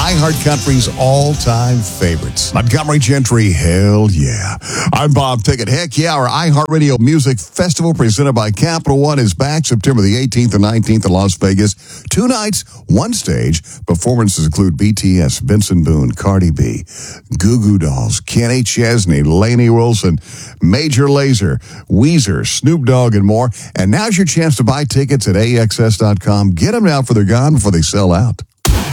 iHeartCountry's all-time favorites. Montgomery Gentry, hell yeah. I'm Bob Pickett. Heck yeah, our iHeartRadio Music Festival presented by Capital One is back September the 18th and 19th in Las Vegas. 2 nights, 1 stage. Performances include BTS, Benson Boone, Cardi B, Goo Goo Dolls, Kenny Chesney, Lainey Wilson, Major Lazer, Weezer, Snoop Dogg, and more. And now's your chance to buy tickets at AXS.com. Get them now for they're gone before they sell out.